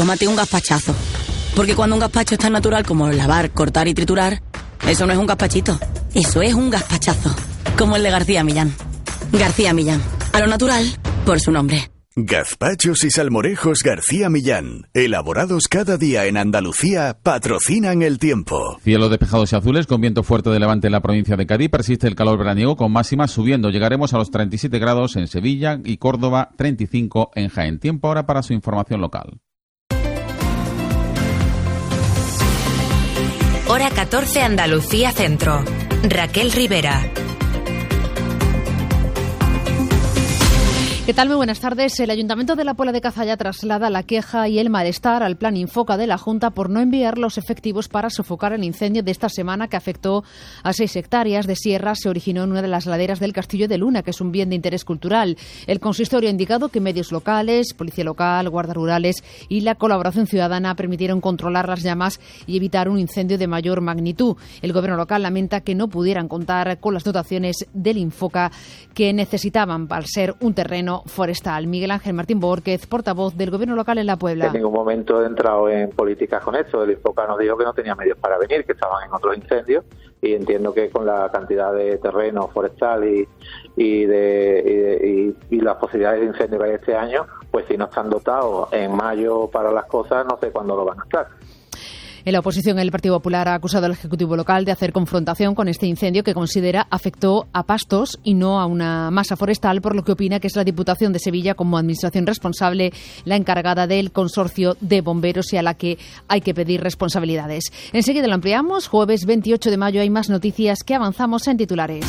tómate un gazpachazo. Porque cuando un gazpacho es tan natural como lavar, cortar y triturar, eso no es un gazpachito, eso es un gazpachazo. Como el de García Millán. García Millán, a lo natural, por su nombre. Gazpachos y salmorejos García Millán, elaborados cada día en Andalucía, patrocinan el tiempo. Cielo despejados y azules, con viento fuerte de levante en la provincia de Cádiz. Persiste el calor veraniego con máximas subiendo. Llegaremos a los 37 grados en Sevilla y Córdoba, 35 en Jaén. Tiempo ahora para su información local. Hora 14 Andalucía Centro. Raquel Rivera. ¿Qué tal? Muy buenas tardes. El Ayuntamiento de La Puebla de Cazalla traslada la queja y el malestar al Plan Infoca de la Junta por no enviar los efectivos para sofocar el incendio de esta semana que afectó a 6 hectáreas de sierra. Se originó en una de las laderas del Castillo de Luna, que es un bien de interés cultural. El consistorio ha indicado que medios locales, policía local, guardas rurales y la colaboración ciudadana permitieron controlar las llamas y evitar un incendio de mayor magnitud. El gobierno local lamenta que no pudieran contar con las dotaciones del Infoca que necesitaban para ser un terreno forestal. Miguel Ángel Martín Bórquez, portavoz del Gobierno local en La Puebla. En ningún momento he entrado en políticas con esto. El Infoca nos dijo que no tenía medios para venir, que estaban en otros incendios, y entiendo que con la cantidad de terreno forestal y las posibilidades de incendio que hay este año, pues si no están dotados en mayo para las cosas, no sé cuándo lo van a estar. En la oposición, el Partido Popular ha acusado al Ejecutivo local de hacer confrontación con este incendio que considera afectó a pastos y no a una masa forestal, por lo que opina que es la Diputación de Sevilla, como administración responsable, la encargada del consorcio de bomberos y a la que hay que pedir responsabilidades. Enseguida lo ampliamos. Jueves 28 de mayo hay más noticias que avanzamos en titulares.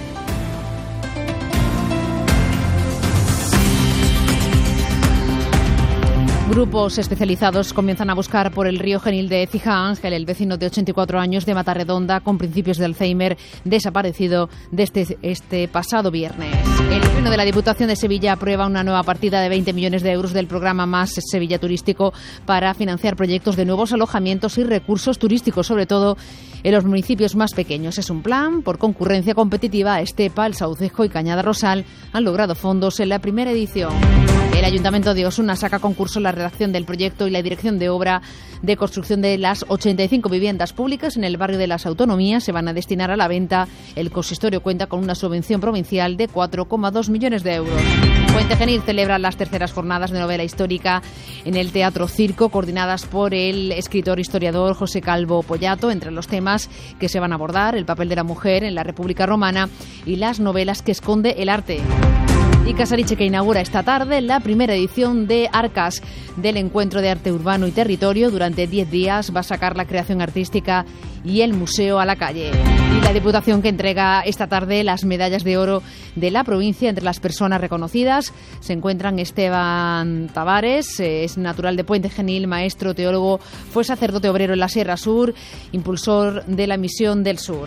Grupos especializados comienzan a buscar por el río Genil de Écija Ángel, el vecino de 84 años de Matarredonda con principios de Alzheimer, desaparecido desde este pasado viernes. El Pleno de la Diputación de Sevilla aprueba una nueva partida de 20 millones de euros del programa Más Sevilla Turístico para financiar proyectos de nuevos alojamientos y recursos turísticos, sobre todo en los municipios más pequeños. Es un plan por concurrencia competitiva. Estepa, El Saucejo y Cañada Rosal han logrado fondos en la primera edición. El Ayuntamiento de Osuna saca a concurso la redacción del proyecto y la dirección de obra de construcción de las 85 viviendas públicas en el barrio de las Autonomías. Se van a destinar a la venta. El consistorio cuenta con una subvención provincial de 4,2 millones de euros. Puente Genil celebra las terceras jornadas de novela histórica en el Teatro Circo, coordinadas por el escritor historiador José Calvo Pollato. Entre los temas que se van a abordar, el papel de la mujer en la República Romana y las novelas que esconde el arte. Y Casariche, que inaugura esta tarde la primera edición de Arcas, del Encuentro de Arte Urbano y Territorio. Durante 10 días va a sacar la creación artística y el museo a la calle. Y la Diputación, que entrega esta tarde las medallas de oro de la provincia. Entre las personas reconocidas se encuentran Esteban Tavares, es natural de Puente Genil, maestro, teólogo, fue sacerdote obrero en la Sierra Sur, impulsor de la Misión del Sur.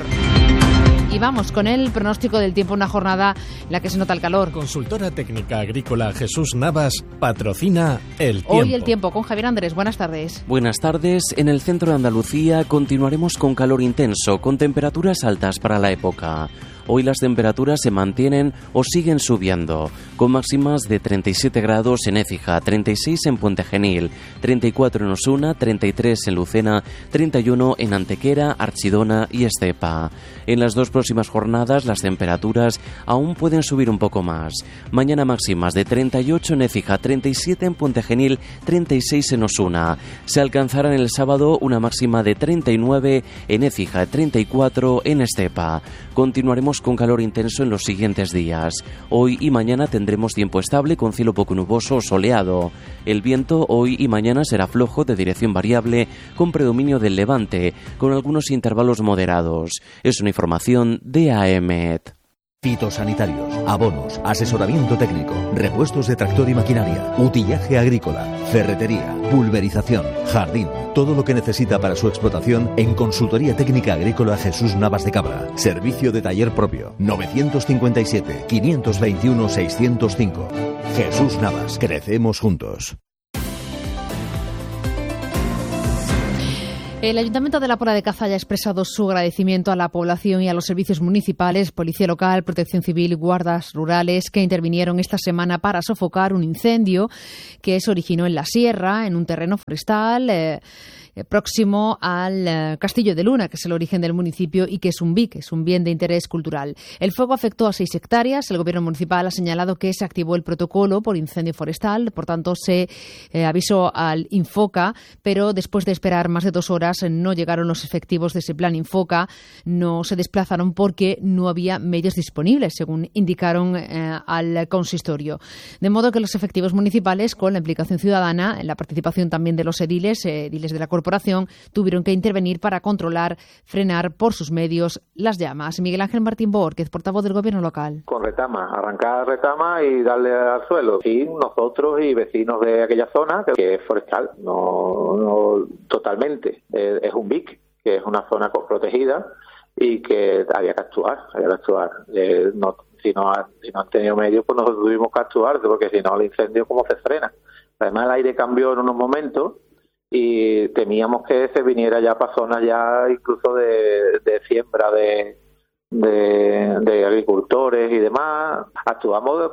Y vamos con el pronóstico del tiempo, una jornada en la que se nota el calor. Consultora técnica agrícola Jesús Navas patrocina el tiempo. Hoy el tiempo con Javier Andrés. Buenas tardes. Buenas tardes. En el centro de Andalucía continuaremos con calor intenso, con temperaturas altas para la época. Hoy las temperaturas se mantienen o siguen subiendo, con máximas de 37 grados en Écija, 36 en Puente Genil, 34 en Osuna, 33 en Lucena, 31 en Antequera, Archidona y Estepa. En las dos próximas jornadas las temperaturas aún pueden subir un poco más. Mañana máximas de 38 en Écija, 37 en Puente Genil, 36 en Osuna. Se alcanzarán el sábado una máxima de 39 en Écija, 34 en Estepa. Continuaremos con calor intenso en los siguientes días. Hoy y mañana tendremos tiempo estable con cielo poco nuboso o soleado. El viento hoy y mañana será flojo, de dirección variable, con predominio del levante, con algunos intervalos moderados. Es una información de AEMET. Fitosanitarios, abonos, asesoramiento técnico, repuestos de tractor y maquinaria, utillaje agrícola, ferretería, pulverización, jardín, todo lo que necesita para su explotación en Consultoría Técnica Agrícola Jesús Navas de Cabra. Servicio de taller propio, 957-521-605. Jesús Navas, crecemos juntos. El Ayuntamiento de La Puebla de Cazalla ha expresado su agradecimiento a la población y a los servicios municipales, Policía Local, Protección Civil, guardas rurales, que intervinieron esta semana para sofocar un incendio que se originó en la sierra, en un terreno forestal próximo al Castillo de Luna, que es el origen del municipio y que es un BIC, es un bien de interés cultural. El fuego afectó a 6 hectáreas. El Gobierno municipal ha señalado que se activó el protocolo por incendio forestal, por tanto se avisó al Infoca, pero después de esperar más de 2 horas no llegaron los efectivos de ese plan Infoca, no se desplazaron porque no había medios disponibles, según indicaron al consistorio. De modo que los efectivos municipales, con la implicación ciudadana, la participación también de los ediles de la corporación, tuvieron que intervenir para controlar, frenar por sus medios las llamas. Miguel Ángel Martín Bórquez, portavoz del Gobierno local. Con retama, arrancar retama y darle al suelo. Sí, nosotros y vecinos de aquella zona, que es forestal, no totalmente. Es un BIC, que es una zona protegida y que había que actuar. Si no han tenido medios, pues nosotros tuvimos que actuar, porque si no el incendio cómo se frena. Además el aire cambió en unos momentos y temíamos que se viniera ya para zonas ya incluso de siembra de agricultores y demás. Actuamos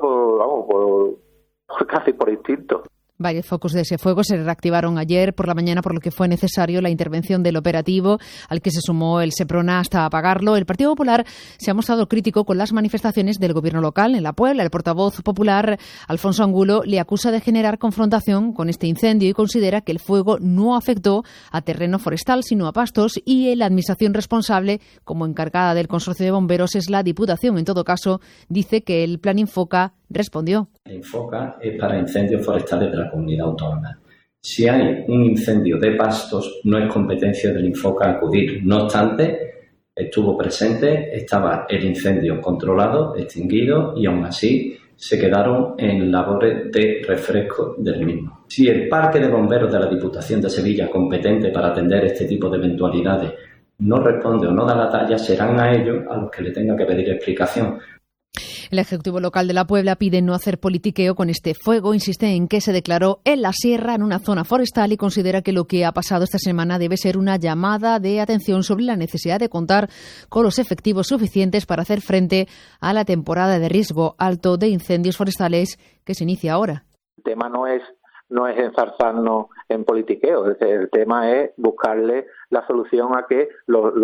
casi por instinto. Varios focos de ese fuego se reactivaron ayer por la mañana, por lo que fue necesario la intervención del operativo, al que se sumó el Seprona hasta apagarlo. El Partido Popular se ha mostrado crítico con las manifestaciones del Gobierno local en La Puebla. El portavoz popular, Alfonso Angulo, le acusa de generar confrontación con este incendio y considera que el fuego no afectó a terreno forestal, sino a pastos, y la administración responsable, como encargada del consorcio de bomberos, es la Diputación. En todo caso, dice que el plan Infoca respondió. El Infoca es para incendios forestales de la comunidad autónoma. Si hay un incendio de pastos, no es competencia del Infoca acudir. No obstante, estuvo presente, estaba el incendio controlado, extinguido, y aún así se quedaron en labores de refresco del mismo. Si el Parque de Bomberos de la Diputación de Sevilla, competente para atender este tipo de eventualidades, no responde o no da la talla, serán a ellos a los que le tenga que pedir explicación. El Ejecutivo Local de La Puebla pide no hacer politiqueo con este fuego, insiste en que se declaró en la sierra, en una zona forestal, y considera que lo que ha pasado esta semana debe ser una llamada de atención sobre la necesidad de contar con los efectivos suficientes para hacer frente a la temporada de riesgo alto de incendios forestales que se inicia ahora. El tema no es enzarzarnos en politiqueo, el tema es buscarle la solución a que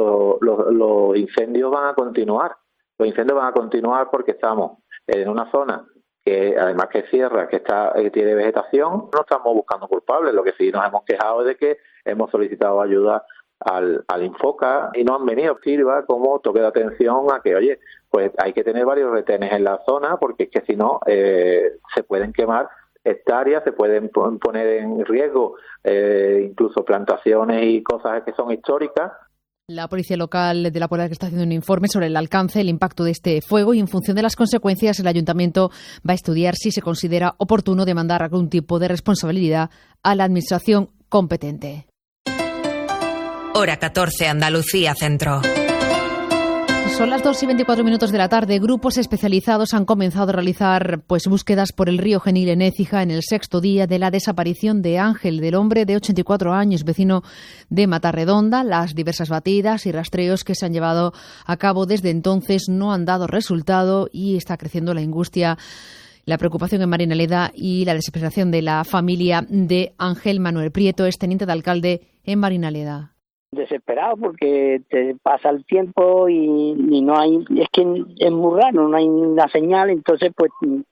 los incendios van a continuar. Los incendios van a continuar porque estamos en una zona que, además que sierra, que tiene vegetación. No estamos buscando culpables, lo que sí nos hemos quejado es de que hemos solicitado ayuda al Infoca y no han venido. Sirva como toque de atención a que, oye, pues hay que tener varios retenes en la zona, porque es que si no se pueden quemar hectáreas, se pueden poner en riesgo incluso plantaciones y cosas que son históricas. La Policía Local de La Puebla está haciendo un informe sobre el alcance, el impacto de este fuego, y en función de las consecuencias el Ayuntamiento va a estudiar si se considera oportuno demandar algún tipo de responsabilidad a la Administración competente. Hora 14, Andalucía Centro. Son las 2:24 de la tarde. Grupos especializados han comenzado a realizar búsquedas por el río Genil en Écija en el 6º día de la desaparición de Ángel, del hombre de 84 años, vecino de Matarredonda. Las diversas batidas y rastreos que se han llevado a cabo desde entonces no han dado resultado y está creciendo la angustia, la preocupación en Marinaleda y la desesperación de la familia de Ángel. Manuel Prieto es teniente de alcalde en Marinaleda. Desesperado porque te pasa el tiempo y no hay, es que es muy raro, no hay una señal, entonces pues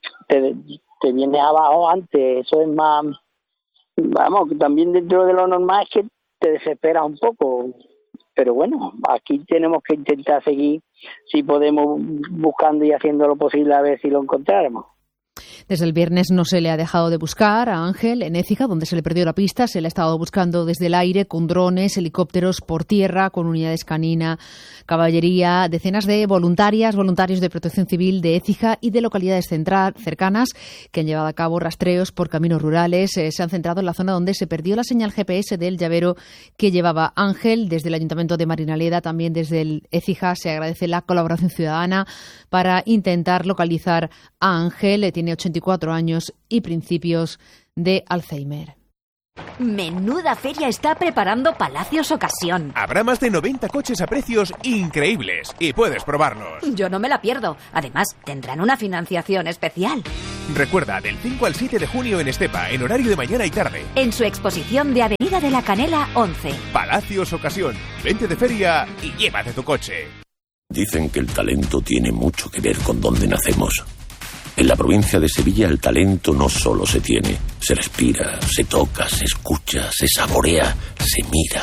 te vienes abajo antes. Eso es más, vamos, también dentro de lo normal es que te desesperas un poco, pero bueno, aquí tenemos que intentar seguir, si podemos, buscando y haciendo lo posible a ver si lo encontráramos. Desde el viernes no se le ha dejado de buscar a Ángel en Écija, donde se le perdió la pista. Se le ha estado buscando desde el aire, con drones, helicópteros, por tierra, con unidades canina, caballería, decenas de voluntarios de Protección Civil de Écija y de localidades cercanas que han llevado a cabo rastreos por caminos rurales. Se han centrado en la zona donde se perdió la señal GPS del llavero que llevaba Ángel. Desde el Ayuntamiento de Marinaleda, también desde el Écija, se agradece la colaboración ciudadana para intentar localizar a Ángel. Tiene 84 años y principios de Alzheimer. Menuda feria está preparando Palacios Ocasión. Habrá más de 90 coches a precios increíbles y puedes probarlos. Yo no me la pierdo. Además, tendrán una financiación especial. Recuerda, del 5 al 7 de junio en Estepa, en horario de mañana y tarde. En su exposición de Avenida de la Canela 11. Palacios Ocasión. Vente de feria y llévate tu coche. Dicen que el talento tiene mucho que ver con dónde nacemos. En la provincia de Sevilla el talento no solo se tiene, se respira, se toca, se escucha, se saborea, se mira.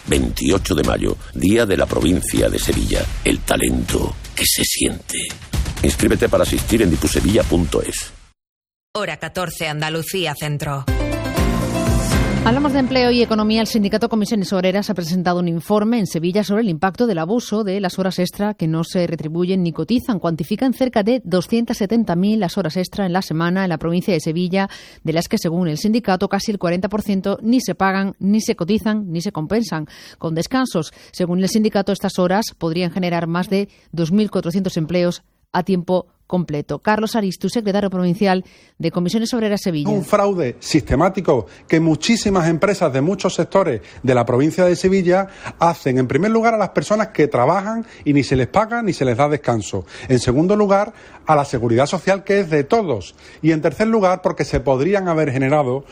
28 de mayo, Día de la Provincia de Sevilla. El talento que se siente. Inscríbete para asistir en dipusevilla.es. Hora 14, Andalucía Centro. Hablamos de empleo y economía. El sindicato Comisiones Obreras ha presentado un informe en Sevilla sobre el impacto del abuso de las horas extra que no se retribuyen ni cotizan. Cuantifican cerca de 270.000 las horas extra en la semana en la provincia de Sevilla, de las que, según el sindicato, casi el 40% ni se pagan, ni se cotizan, ni se compensan, con descansos. Según el sindicato, estas horas podrían generar más de 2.400 empleos a tiempo completo. Carlos Aristus, secretario provincial de Comisiones Obreras Sevilla. Un fraude sistemático que muchísimas empresas de muchos sectores de la provincia de Sevilla hacen, en primer lugar, a las personas que trabajan y ni se les paga ni se les da descanso. En segundo lugar, a la seguridad social, que es de todos. Y en tercer lugar, porque se podrían haber generado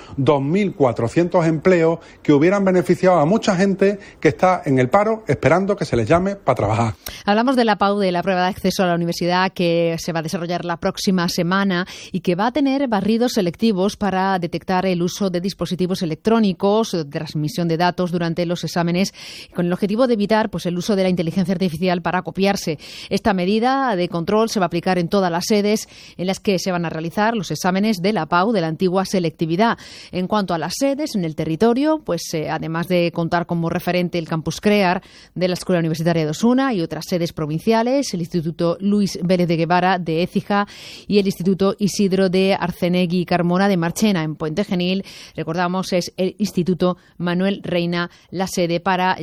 2.400 empleos que hubieran beneficiado a mucha gente que está en el paro esperando que se les llame para trabajar. Hablamos de la PAU, de la prueba de acceso a la universidad, que se va a desarrollar la próxima semana y que va a tener barridos selectivos para detectar el uso de dispositivos electrónicos, transmisión de datos durante los exámenes, con el objetivo de evitar el uso de la inteligencia artificial para copiarse. Esta medida de control se va a aplicar en todas las sedes en las que se van a realizar los exámenes de la PAU, de la antigua selectividad. En cuanto a las sedes en el territorio, además de contar como referente el Campus CREAR de la Escuela Universitaria de Osuna y otras sedes provinciales, el Instituto Luis Vélez de Guevara de Écija y el Instituto Isidro de Arcenegui y Carmona de Marchena, en Puente Genil. Recordamos, es el Instituto Manuel Reina la sede para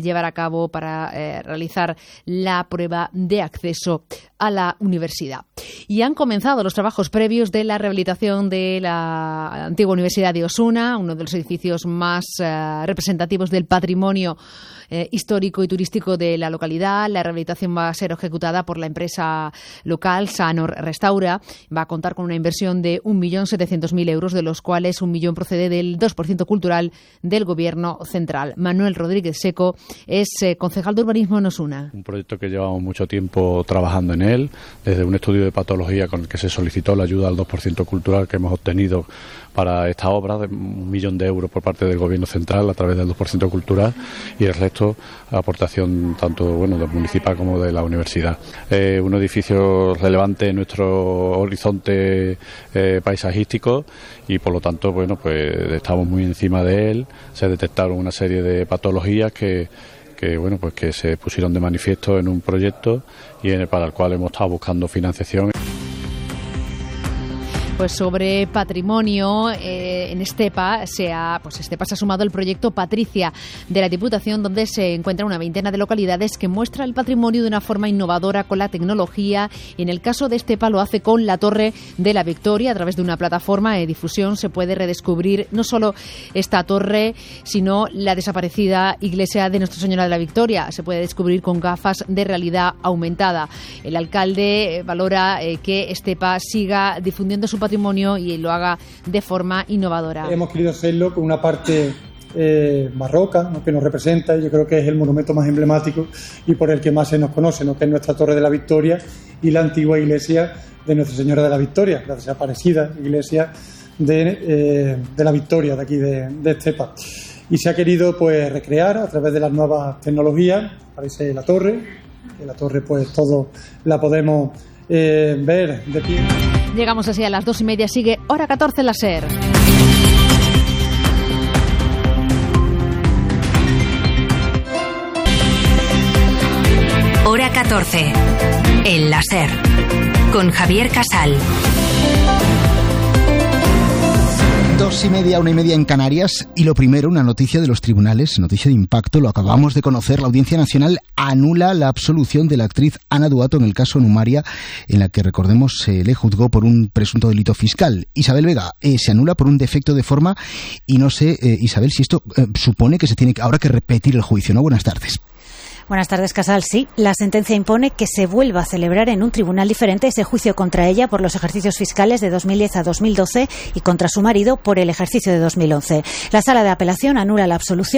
realizar la prueba de acceso a la universidad. Y han comenzado los trabajos previos de la rehabilitación de la antigua Universidad de Osuna, uno de los edificios más representativos del patrimonio histórico y turístico de la localidad. La rehabilitación va a ser ejecutada por la empresa local Sanor Restaura. Va a contar con una inversión de 1.700.000 euros, de los cuales 1 millón procede del 2% cultural del Gobierno central. Manuel Rodríguez Seco es concejal de urbanismo en Osuna. Un proyecto que llevamos mucho tiempo trabajando en él, desde un estudio de patología con el que se solicitó la ayuda al 2% cultural que hemos obtenido para esta obra, de 1 millón de euros por parte del Gobierno central a través del 2% cultural, y el resto aportación tanto del municipal como de la universidad. Un edificio relevante en nuestro horizonte paisajístico y por lo tanto estamos muy encima de él. Se detectaron una serie de patologías que se pusieron de manifiesto en un proyecto y para el cual hemos estado buscando financiación. Sobre patrimonio, en Estepa se ha sumado el proyecto Patricia de la Diputación, donde se encuentra una veintena de localidades que muestra el patrimonio de una forma innovadora con la tecnología. Y en el caso de Estepa lo hace con la Torre de la Victoria. A través de una plataforma de difusión se puede redescubrir no solo esta torre, sino la desaparecida iglesia de Nuestra Señora de la Victoria. Se puede descubrir con gafas de realidad aumentada. El alcalde valora que Estepa siga difundiendo su patrimonio y lo haga de forma innovadora. Hemos querido hacerlo con una parte barroca, ¿no?, que nos representa, y yo creo que es el monumento más emblemático y por el que más se nos conoce, ¿no?, que es nuestra Torre de la Victoria y la antigua iglesia de Nuestra Señora de la Victoria, la desaparecida iglesia de la Victoria de aquí de Estepa. Y se ha querido recrear a través de las nuevas tecnologías. Aparece la torre, que la torre todo la podemos ver de pie. Llegamos así a las 2:30. Sigue Hora 14 en la SER. Hora 14 en la SER con Javier Casal. 2:30, 1:30 en Canarias. Y lo primero, una noticia de los tribunales, noticia de impacto, lo acabamos de conocer. La Audiencia Nacional anula la absolución de la actriz Ana Duato en el caso Numaria, en la que, recordemos, se le juzgó por un presunto delito fiscal. Isabel Vega, se anula por un defecto de forma y no sé, Isabel, si esto supone que se tiene ahora que repetir el juicio, ¿no? Buenas tardes. Buenas tardes, Casal. Sí, la sentencia impone que se vuelva a celebrar en un tribunal diferente ese juicio contra ella por los ejercicios fiscales de 2010 a 2012 y contra su marido por el ejercicio de 2011. La Sala de Apelación anula la absolución